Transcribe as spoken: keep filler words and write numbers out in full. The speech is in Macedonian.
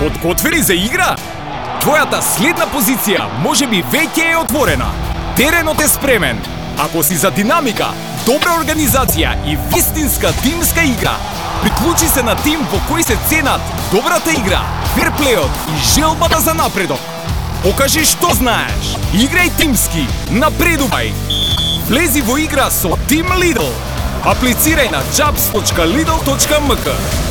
Подготвени за игра? Твојата следна позиција можеби веќе е отворена. Теренот е спремен. Ако си за динамика, добра организација и вистинска тимска игра, приклучи се на тим во кој се ценат добрата игра, ферплејот и желбата за напредок. Покажи што знаеш. Играј тимски. Напредувај. Влези во игра со Тим Лидл. Аплицирај на jobs точка lidl точка m k.